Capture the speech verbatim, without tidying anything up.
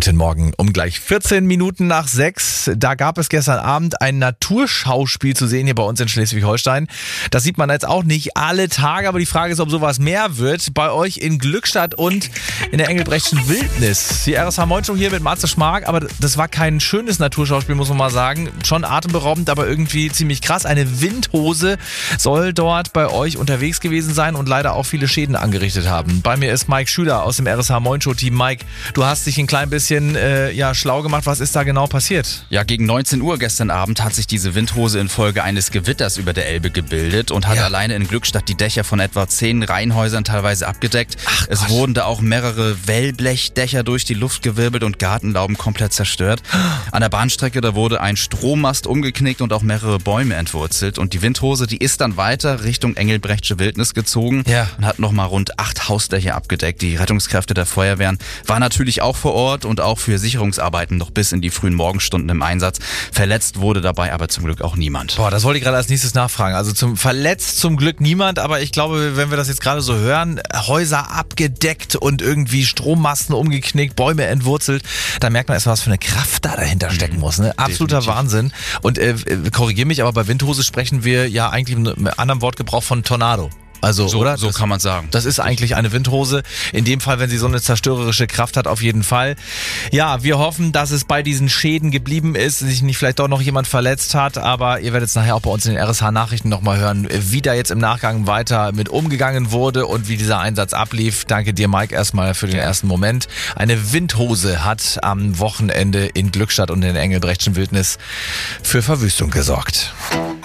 Guten Morgen, um gleich vierzehn Minuten nach sechs. Da gab es gestern Abend ein Naturschauspiel zu sehen hier bei uns in Schleswig-Holstein. Das sieht man jetzt auch nicht alle Tage, aber die Frage ist, ob sowas mehr wird. Bei euch in Glückstadt und in der Engelbrechtschen Wildnis. Die R S H-Moin-Show hier mit Matze Schmark, aber das war kein schönes Naturschauspiel, muss man mal sagen. Schon atemberaubend, aber irgendwie ziemlich krass. Eine Windhose soll dort bei euch unterwegs gewesen sein und leider auch viele Schäden angerichtet haben. Bei mir ist Mike Schüler aus dem R S H-Moin-Show-Team. Mike, du hast dich ein klein bisschen äh, ja, schlau gemacht. Was ist da genau passiert? Ja, gegen neunzehn Uhr gestern Abend hat sich diese Windhose infolge eines Gewitters über der Elbe gebildet und hat ja. alleine in Glückstadt die Dächer von etwa zehn Reihenhäusern teilweise abgedeckt. Ach, es Gott. wurden da auch mehrere Wellblechdächer durch die Luft gewirbelt und Gartenlauben komplett zerstört. An der Bahnstrecke, da wurde ein Strommast umgeknickt und auch mehrere Bäume entwurzelt. Und die Windhose, die ist dann weiter Richtung Engelbrechtsche Wildnis gezogen ja. und hat nochmal rund acht Hausdächer abgedeckt. Die Rettungskräfte der Feuerwehren waren natürlich auch vor Ort und auch für Sicherungsarbeiten noch bis in die frühen Morgenstunden im Einsatz. Verletzt wurde dabei aber zum Glück auch niemand. Boah, das wollte ich gerade als nächstes nachfragen. Also zum verletzt zum Glück niemand, aber ich glaube, wenn wir das jetzt gerade so hören, Häuser abgedeckt und irgendwie Strommasten umgeknickt, Bäume entwurzelt, da merkt man erst mal, was für eine Kraft da dahinter stecken muss. Ne? Absoluter Definitiv. Wahnsinn. Und äh, korrigier mich, aber bei Windhose sprechen wir ja eigentlich mit anderem Wortgebrauch von Tornado. Also, so, oder? So das, kann man sagen. Das ist eigentlich eine Windhose. In dem Fall, wenn sie so eine zerstörerische Kraft hat, auf jeden Fall. Ja, wir hoffen, dass es bei diesen Schäden geblieben ist, sich nicht vielleicht doch noch jemand verletzt hat, aber ihr werdet es nachher auch bei uns in den R S H-Nachrichten nochmal hören, wie da jetzt im Nachgang weiter mit umgegangen wurde und wie dieser Einsatz ablief. Danke dir, Mike, erstmal für den ersten Moment. Eine Windhose hat am Wochenende in Glückstadt und in der Engelbrechtschen Wildnis für Verwüstung gesorgt.